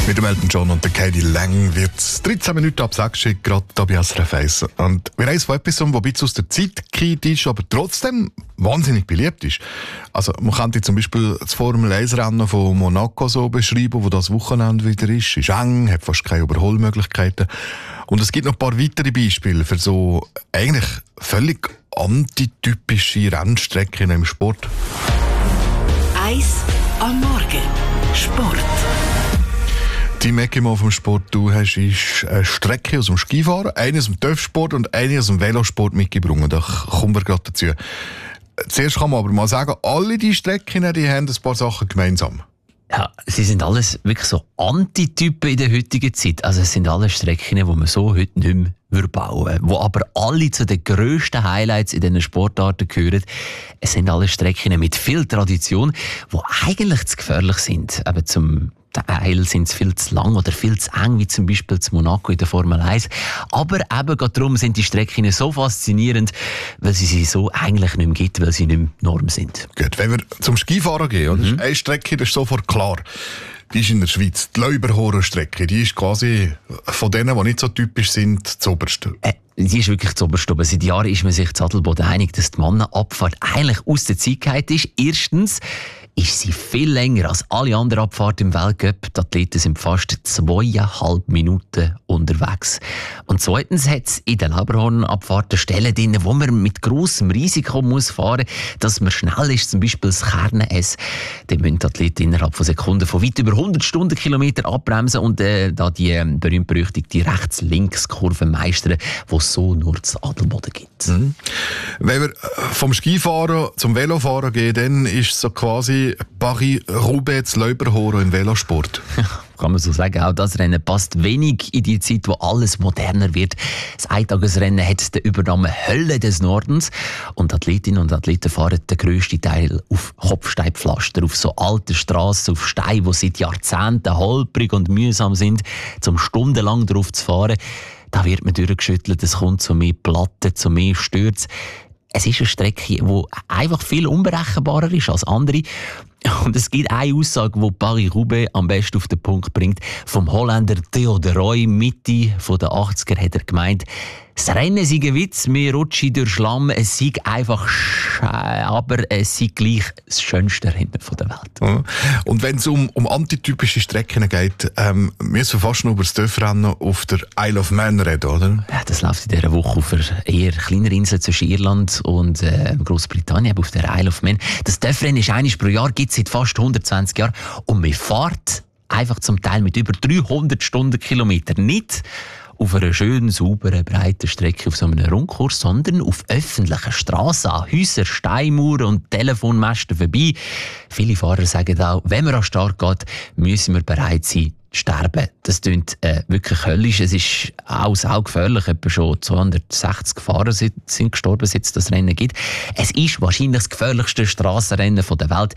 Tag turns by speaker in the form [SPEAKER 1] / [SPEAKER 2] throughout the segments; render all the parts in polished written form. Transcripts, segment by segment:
[SPEAKER 1] Mit dem Elton John und der Katie Lang wird es 13 Minuten ab 6 Uhr gerade hier bei SRF 1. Und wir haben von etwas, das ein bisschen aus der Zeit geht ist, aber trotzdem wahnsinnig beliebt ist. Also man könnte zum Beispiel das Formel-1-Rennen von Monaco so beschreiben, wo das Wochenende wieder ist. Ist eng, hat fast keine Überholmöglichkeiten. Und es gibt noch ein paar weitere Beispiele für so eigentlich völlig antitypische Rennstrecken im Sport.
[SPEAKER 2] 1 am Morgen. Sport.
[SPEAKER 1] Die Ecke mal vom Sport du hast, ist eine Strecke aus dem Skifahren, eine aus dem Töpfsport und eine aus dem Velosport mitgebracht. Da kommen wir gerade dazu. Zuerst kann man aber mal sagen, alle die Strecken die haben ein paar Sachen gemeinsam.
[SPEAKER 3] Ja, sie sind alles wirklich so Antitypen in der heutigen Zeit. Also es sind alle Strecken, die man so heute nicht mehr bauen würde, die aber alle zu den grössten Highlights in diesen Sportarten gehören. Es sind alle Strecken mit viel Tradition, die eigentlich zu gefährlich sind. Aber zum Teil sind sie viel zu lang oder viel zu eng, wie zum Beispiel zu Monaco in der Formel 1. Aber eben gerade darum sind die Strecken so faszinierend, weil sie so eigentlich nicht mehr gibt, weil sie nicht mehr Norm sind.
[SPEAKER 1] Gut, wenn wir zum Skifahren gehen, oder? Eine Strecke, das ist sofort klar. Die ist in der Schweiz. Die Leuberhorer-Strecke, die ist quasi von denen, die nicht so typisch sind, das Oberste.
[SPEAKER 3] Die ist wirklich das Oberste. Aber seit Jahren ist man sich in Adelboden einig, dass die Mannenabfahrt eigentlich aus der Zeit gefallen ist. Erstens ist sie viel länger als alle anderen Abfahrten im Weltcup. Die Athleten sind fast 2,5 Minuten unterwegs. Und zweitens hat es in den Leuberhornabfahrten Stellen drin, wo man mit grossem Risiko muss fahren muss, dass man schnell ist, zum Beispiel das Kernen-S. Da müssen die Athleten innerhalb von Sekunden von weit über 100 Stundenkilometer abbremsen und da die berühmt-berüchtigte Rechts-Links-Kurve meistern, die es so nur zu Adelboden gibt.
[SPEAKER 1] Mhm. Wenn wir vom Skifahren zum Velofahren gehen, dann ist es so quasi Paris-Roubaix Leuberhoren im Velosport.
[SPEAKER 3] Kann man so sagen. Auch das Rennen passt wenig in die Zeit, wo alles moderner wird. Das Eintagesrennen hat den Übernamen Hölle des Nordens. Und Athletinnen und Athleten fahren den grössten Teil auf Kopfsteinpflaster, auf so alten Strassen, auf Steine, die seit Jahrzehnten holprig und mühsam sind, um stundenlang drauf zu fahren. Da wird man durchgeschüttelt, es kommt zu mehr Platten, zu mehr Stürzen. Es ist eine Strecke, die einfach viel unberechenbarer ist als andere. Und es gibt eine Aussage, die Paris-Roubaix am besten auf den Punkt bringt. Vom Holländer Theo de Rooij, Mitte der 80er, hat er gemeint, das Rennen sei ein Witz, wir rutschen durch Schlamm, es sei einfach aber es sei gleich das schönste Rennen der Welt.
[SPEAKER 1] Ja. Und wenn es um antitypische Strecken geht, müssen wir fast noch über das Töpfrennen auf der Isle of Man reden, oder?
[SPEAKER 3] Ja, das läuft in dieser Woche auf einer eher kleineren Insel zwischen Irland und Großbritannien, auf der Isle of Man. Das Töpfrennen ist einmal pro Jahr, gibt es seit fast 120 Jahren und man fährt einfach zum Teil mit über 300 Stundenkilometern nicht auf einer schönen, sauberen, breiten Strecke auf so einem Rundkurs, sondern auf öffentlichen Strassen, an Häusern, Steinmauern und Telefonmasten vorbei. Viele Fahrer sagen auch, wenn man an den Start geht, müssen wir bereit sein, zu sterben. Das klingt wirklich höllisch. Es ist auch saugefährlich. Etwa schon 260 Fahrer sind gestorben, seit es das Rennen gibt. Es ist wahrscheinlich das gefährlichste Strassenrennen der Welt.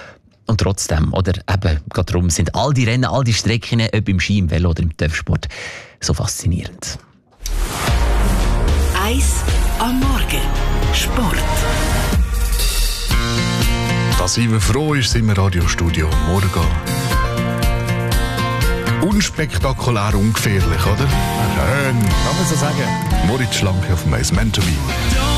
[SPEAKER 3] Und trotzdem, oder eben, gerade darum sind all die Rennen, all die Strecken, ob im Ski, im Velo oder im Töpfsport, so faszinierend.
[SPEAKER 2] 1 am Morgen. Sport.
[SPEAKER 1] Da sind wir froh, ist im Radiostudio morgen. Unspektakulär, ungefährlich, oder? Schön.
[SPEAKER 3] Kann man so sagen?
[SPEAKER 1] Moritz Schlanke auf dem Eis, meant to be.